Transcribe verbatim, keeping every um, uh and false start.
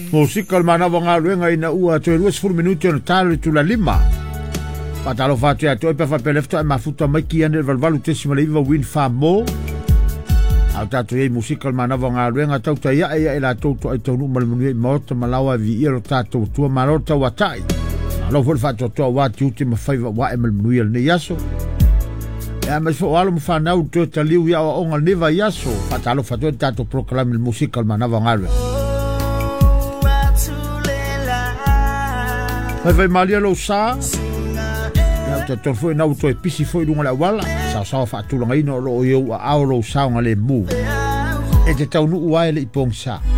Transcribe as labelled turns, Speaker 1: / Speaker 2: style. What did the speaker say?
Speaker 1: Musika mana wanga luenga ina ua to ruas fur minuti on tale tu la lima. Patalo fatu ya to pe fa pelefto ma futa mai ki ane valvalu tesima le iva win fa mo. Au tatu ye musika mana wanga luenga tau ta ya ya ila to to ai tonu mal munu mo to malawa vi iro tatu tu marota watai. Alo fol fatu to wa ti ultima faiva wa emal munu ne yaso. Ya mas fo walo fa na to taliu ya o ngal neva yaso. Patalo fatu tatu proclame il musika mana wanga luenga. Vai vai malia lo sa. Ya te to foi na auto e pisi foi dunga la wala. Sa sa fa tu longa ino lo yo a lo sa nga le mu. E te tau nu wa ele ipong sa.